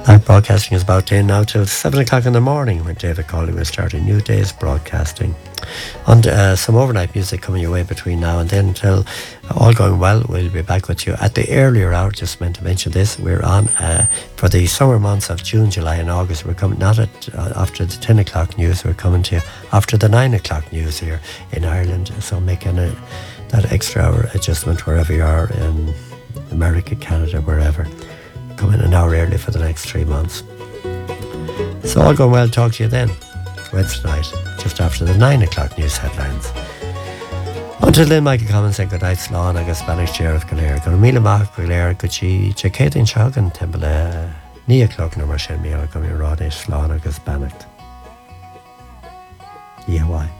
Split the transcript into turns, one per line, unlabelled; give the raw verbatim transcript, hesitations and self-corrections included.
Live broadcasting is about ten now till seven o'clock in the morning when David Cawley will start a new day's broadcasting. And uh, some overnight music coming your way between now and then until all going well. We'll be back with you at the earlier hour. Just meant to mention this. We're on uh, for the summer months of June, July and August. We're coming not at uh, after the ten o'clock news. We're coming to you after the nine o'clock news here in Ireland. So making a, that extra hour adjustment wherever you are in America, Canada, wherever. Coming an hour early for the next three months. So all going well, talk to you then. Wednesday night, just after the nine o'clock news headlines. Until then, Michael Commons said good night, Slán agus Spanish Sheriff Galer. Gur míle maith Galer go tí Jacéadín Seagan timp le ní o'clock na mar sin míle go mí rád é Slán agus Bannacht. Iha